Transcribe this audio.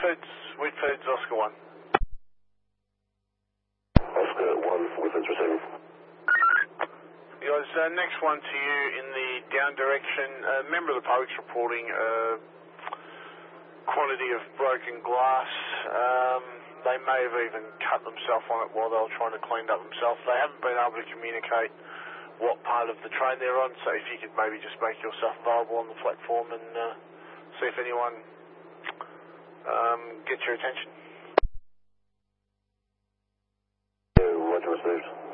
Whitford's Oscar 1. Oscar 1, Whitford's receiving. Guys, next one to you in the down direction. A member of the public's reporting quantity of broken glass. They may have even cut themselves on it while they were trying to clean up themselves. They haven't been able to communicate what part of the train they're on, so if you could maybe just make yourself available on the platform and see if anyone gets your attention. Yeah, Roger, received.